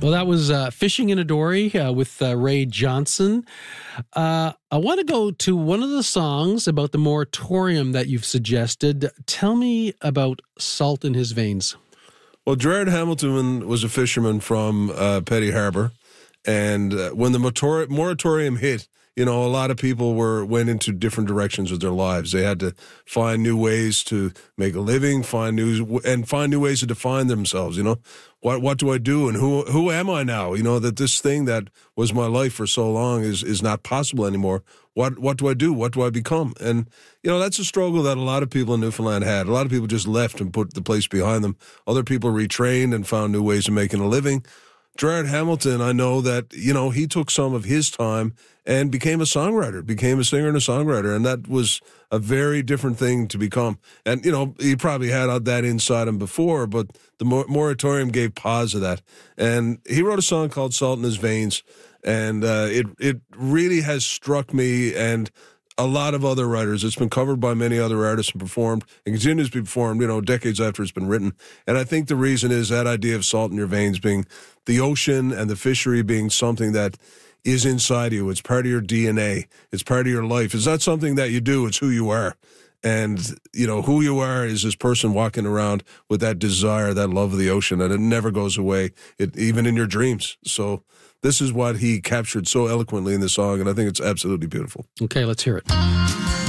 Well, that was Fishing in a Dory with Ray Johnson. I want to go to one of the songs about the moratorium that you've suggested. Tell me about Salt in His Veins. Well, Gerard Hamilton was a fisherman from Petty Harbor, and when the moratorium hit, a lot of people went into different directions with their lives. They had to find new ways to make a living, find new ways to define themselves. What do I do, and who am I now? That this thing that was my life for so long is not possible anymore. What do I do? What do I become? And that's a struggle that a lot of people in Newfoundland had. A lot of people just left and put the place behind them. Other people retrained and found new ways of making a living. Gerard Hamilton, I know that, he took some of his time and became a songwriter, became a singer and a songwriter, and that was a very different thing to become. And, he probably had that inside him before, but the moratorium gave pause to that. And he wrote a song called Salt in His Veins, and it really has struck me and a lot of other writers. It's been covered by many other artists and performed and continues to be performed, decades after it's been written. And I think the reason is that idea of salt in your veins being the ocean and the fishery being something that is inside you. It's part of your DNA. It's part of your life. It's not something that you do. It's who you are. And, who you are is this person walking around with that desire, that love of the ocean, and it never goes away, even in your dreams. So this is what he captured so eloquently in the song, and I think it's absolutely beautiful. Okay, let's hear it.